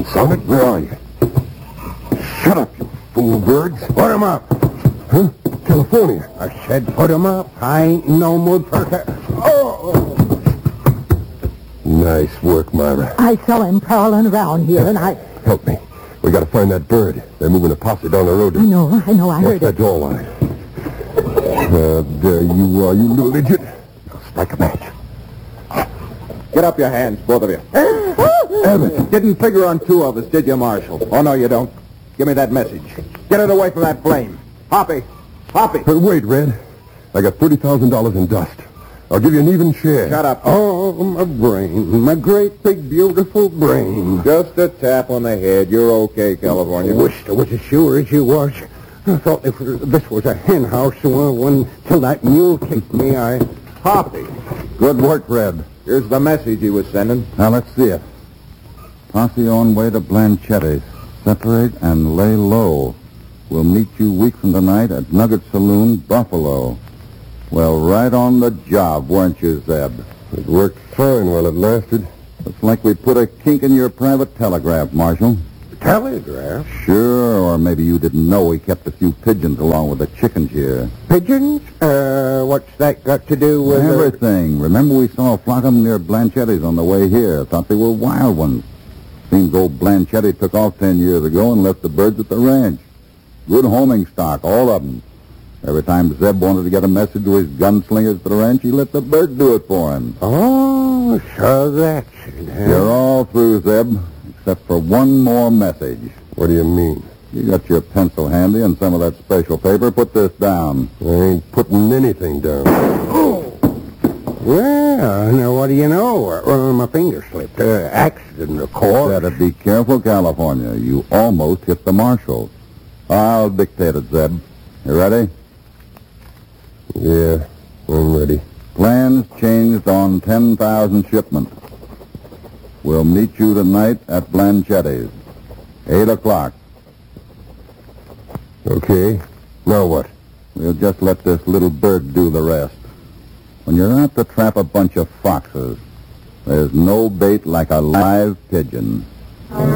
confound it. Where are you? Shut up, you fool birds. Put 'em up. Huh? California. I said put 'em up. I ain't in no mood for that. Oh! Nice work, Myra. I saw him prowling around here, and I... Help me. We got to find that bird. They're moving a posse down the road. I know, I Watch heard that it. door line. There you are, you little idiot. Now strike a match. Get up your hands, both of you. Abbott. Didn't figure on two of us, did you, Marshal? Oh, no, you don't. Give me that message. Get it away from that flame. Poppy. Wait, Red. I got $30,000 in dust. I'll give you an even share. Shut up. Oh, my brain. My great, big, beautiful brain. Just a tap on the head. You're okay, California. I wished I was as sure as you was. I thought if this was a hen house, until that mule kicked me, Poppy. Good work, Red. Here's the message he was sending. Now, let's see it. Posse on way to Blanchetti's. Separate and lay low. We'll meet you week from tonight at Nugget Saloon, Buffalo. Well, right on the job, weren't you, Zeb? It worked fine while it lasted. Looks like we put a kink in your private telegraph, Marshal. telegraph. Sure, or maybe you didn't know we kept a few pigeons along with the chickens here. Pigeons? What's that got to do with... Everything. Remember we saw a flock of them near Blanchetti's on the way here. Thought they were wild ones. Seems old Blanchetti took off 10 years ago and left the birds at the ranch. Good homing stock, all of them. Every time Zeb wanted to get a message to his gunslingers at the ranch, he let the bird do it for him. Oh, so that's it, huh? You're all through, Zeb, except for one more message. What do you mean? You got your pencil handy and some of that special paper. Put this down. I ain't putting anything down. Well, now, what do you know? My finger slipped. Accident, of course. Better be careful, California. You almost hit the marshal. I'll dictate it, Zeb. You ready? Yeah, I'm ready. Plans changed on 10,000 shipments. We'll meet you tonight at Blanchetti's. 8 o'clock. Okay. Now what? We'll just let this little bird do the rest. When you're out to trap a bunch of foxes, there's no bait like a live pigeon.